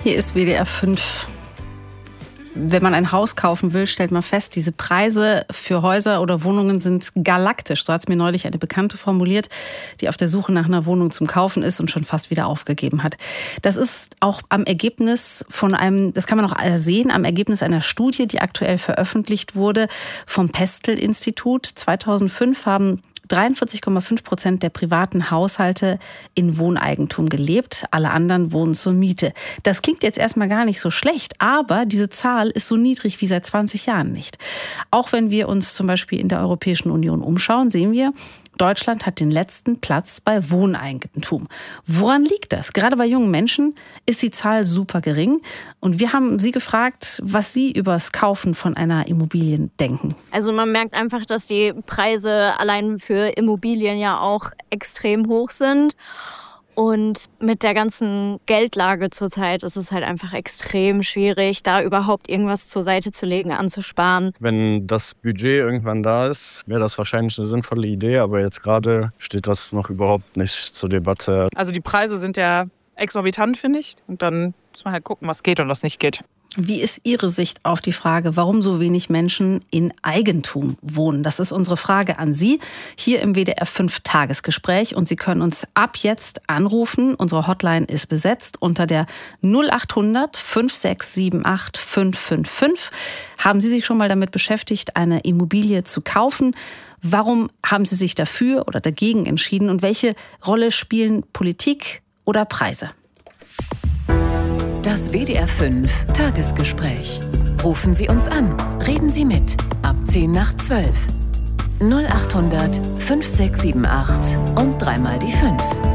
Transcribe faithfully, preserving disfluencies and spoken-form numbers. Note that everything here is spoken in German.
Hier ist W D R fünf. Wenn man ein Haus kaufen will, stellt man fest, diese Preise für Häuser oder Wohnungen sind galaktisch. So hat es mir neulich eine Bekannte formuliert, die auf der Suche nach einer Wohnung zum Kaufen ist und schon fast wieder aufgegeben hat. Das ist auch am Ergebnis von einem, das kann man auch sehen, am Ergebnis einer Studie, die aktuell veröffentlicht wurde vom Pestel-Institut. zweitausendfünf haben dreiundvierzig Komma fünf Prozent der privaten Haushalte in Wohneigentum gelebt. Alle anderen wohnen zur Miete. Das klingt jetzt erstmal gar nicht so schlecht, aber diese Zahl ist so niedrig wie seit zwanzig Jahren nicht. Auch wenn wir uns zum Beispiel in der Europäischen Union umschauen, sehen wir, Deutschland hat den letzten Platz bei Wohneigentum. Woran liegt das? Gerade bei jungen Menschen ist die Zahl super gering. Und wir haben Sie gefragt, was Sie über das Kaufen von einer Immobilie denken. Also man merkt einfach, dass die Preise allein für Immobilien ja auch extrem hoch sind. Und mit der ganzen Geldlage zurzeit ist es halt einfach extrem schwierig, da überhaupt irgendwas zur Seite zu legen, anzusparen. Wenn das Budget irgendwann da ist, wäre das wahrscheinlich eine sinnvolle Idee, aber jetzt gerade steht das noch überhaupt nicht zur Debatte. Also die Preise sind ja exorbitant, finde ich. Und dann muss man halt gucken, was geht und was nicht geht. Wie ist Ihre Sicht auf die Frage, warum so wenig Menschen in Eigentum wohnen? Das ist unsere Frage an Sie hier im W D R fünf Tagesgespräch. Und Sie können uns ab jetzt anrufen. Unsere Hotline ist besetzt unter der null acht hundert fünf sechs sieben acht fünf fünf fünf. Haben Sie sich schon mal damit beschäftigt, eine Immobilie zu kaufen? Warum haben Sie sich dafür oder dagegen entschieden? Und welche Rolle spielen Politik oder Preise? Das W D R fünf Tagesgespräch. Rufen Sie uns an. Reden Sie mit. Ab zehn nach zwölf. null acht hundert fünf sechs sieben acht und dreimal die fünf.